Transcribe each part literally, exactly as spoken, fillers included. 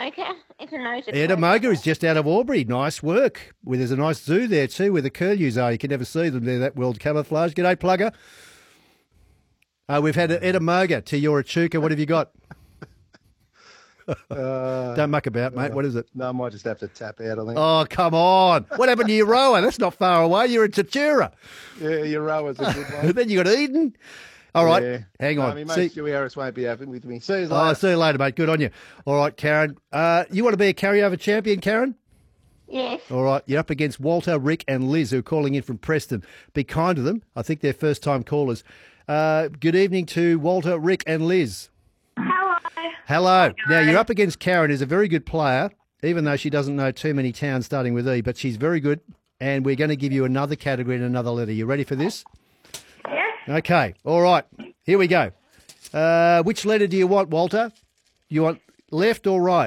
Mocha. Etanosa. Edamoga is just out of Albury. Nice work. Well, there's a nice zoo there too where the curlews are. You can never see them. They're that well camouflaged. G'day, Plugger. Uh, we've had Edamoga to your Echuca. What have you got? Uh, Don't muck about, mate. uh, What is it? No, I might just have to tap out, I think. Oh, come on. What happened to your rower? That's not far away. You're in Tatura. Yeah, your rower's a good one. Then you got Eden. All right. Yeah. Hang No, on. I mean, mate, See- Stewie Harris won't be happy with me. See you later. Oh, see you later, mate. Good on you. All right, Karen. Uh, you want to be a carryover champion, Karen? Yes. All right. You're up against Walter, Rick, and Liz, who are calling in from Preston. Be kind to them. I think they're first-time callers. Uh, good evening to Walter, Rick, and Liz. Hello. Hello. Now, you're up against Karen, who's a very good player, even though she doesn't know too many towns starting with E, but she's very good, and we're going to give you another category and another letter. You ready for this? Yes. Okay. All right. Here we go. Uh, which letter do you want, Walter? You want left or right?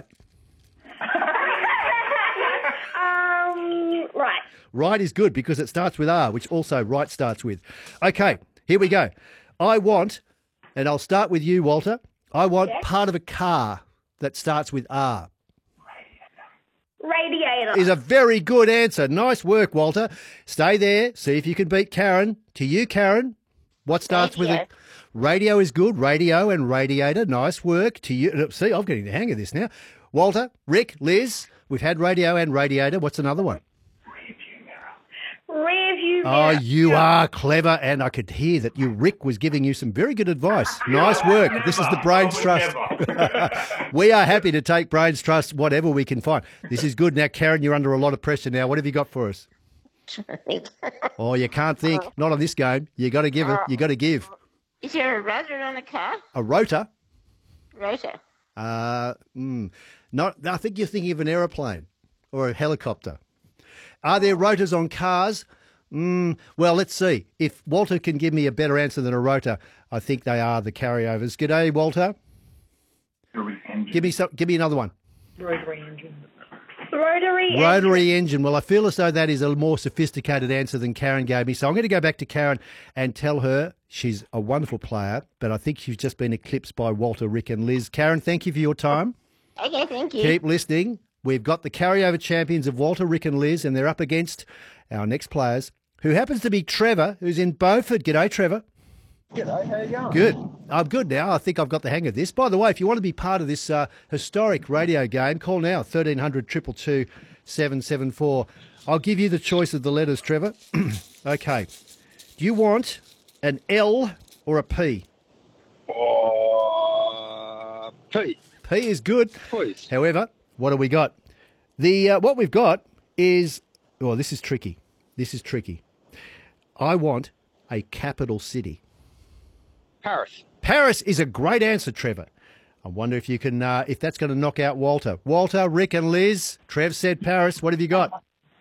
um. Right. Right is good because it starts with R, which also right starts with. Okay, here we go. I want, and I'll start with you, Walter. I want Yes. part of a car that starts with R. Radiator. Is a very good answer. Nice work, Walter. Stay there. See if you can beat Karen. To you, Karen. What starts with Radio. a radio is good. Radio and radiator. Nice work. To you. See, I'm getting the hang of this now. Walter, Rick, Liz. We've had radio and radiator. What's another one? Rearview Oh, mirror. you are clever, and I could hear that you, Rick, was giving you some very good advice. Nice work. This is the Brains Trust. We are happy to take Brains Trust, whatever we can find. This is good. Now, Karen, you're under a lot of pressure now. What have you got for us? Oh, you can't think. Not on this game. You got to give it. You got to give. Is there a rudder on the car? A rotor. Rotor. Uh, mm, not. I think you're thinking of an aeroplane or a helicopter. Are there rotors on cars? Mm, well, let's see. If Walter can give me a better answer than a rotor, I think they are the carryovers. G'day, Walter. Give me some. Give me another one. Rotary. Rotary engine. Well, I feel as though that is a more sophisticated answer than Karen gave me. So I'm going to go back to Karen and tell her she's a wonderful player, but I think she's just been eclipsed by Walter, Rick, and Liz. Karen, thank you for your time. Okay, thank you. Keep listening. We've got the carryover champions of Walter, Rick, and Liz, and they're up against our next players, who happens to be Trevor, who's in Beaufort. G'day, Trevor. G'day, how you going? Good. I'm good now. I think I've got the hang of this. By the way, if you want to be part of this uh, historic radio game, call now, thirteen hundred, two two two, seven seven four. I'll give you the choice of the letters, Trevor. Okay. Do you want an L or a P? Oh, Pete, P is good. please. However, what do we got? The uh, what we've got is, well, this is tricky. This is tricky. I want a capital city. Paris. Paris is a great answer, Trevor. I wonder if you can, uh, if that's going to knock out Walter. Walter, Rick, and Liz. Trev said Paris. What have you got?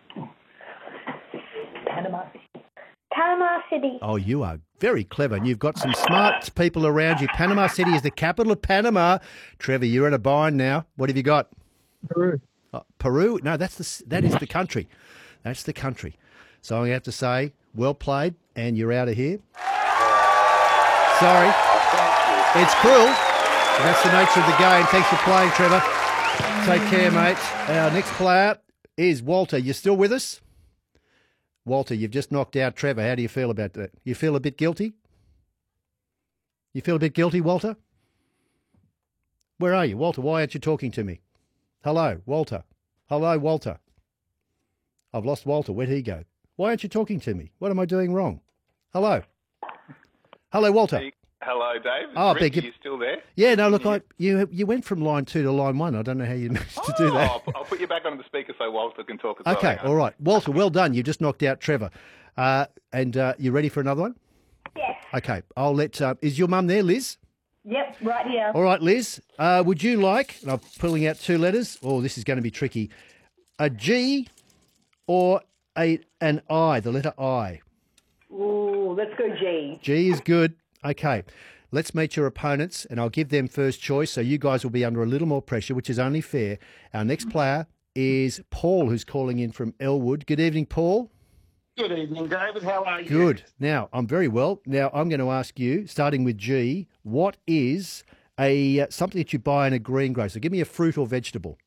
Panama City. Panama City. Oh, you are very clever. And you've got some smart people around you. Panama City is the capital of Panama. Trevor, you're in a bind now. What have you got? Peru. Uh, Peru? No, that's the that is the country. That's the country. So I'm going to have to say, well played, and you're out of here. Sorry. It's cruel. But that's the nature of the game. Thanks for playing, Trevor. Take care, mate. Our next player is Walter. You still with us? Walter, you've just knocked out Trevor. How do you feel about that? You feel a bit guilty? You feel a bit guilty, Walter? Where are you? Walter, why aren't you talking to me? Hello, Walter. Hello, Walter. I've lost Walter. Where'd he go? Why aren't you talking to me? What am I doing wrong? Hello. Hello, Walter. Hey, hello, Dave. Oh, Rick, beg are your- you still there? Yeah, no, look, I, you you went from line two to line one. I don't know how you managed to do Oh, that. I'll, I'll put you back on the speaker so Walter can talk as well. Okay, Hang on. all right. Walter, well done. You just knocked out Trevor. Uh, and uh, you ready for another one? Yes. Okay, I'll let... Uh, is your mum there, Liz? Yep, right here. All right, Liz, uh, would you like... And I'm pulling out two letters. Oh, this is going to be tricky. A G or a an I, the letter I? Ooh, let's go G. G is good. Okay, let's meet your opponents, and I'll give them first choice, so you guys will be under a little more pressure, which is only fair. Our next player is Paul, who's calling in from Elwood. Good evening, Paul. Good evening, David. How are you? Good. Now, I'm very well. Now, I'm going to ask you, starting with G, what is a uh, something that you buy in a green grocer? Give me a fruit or vegetable.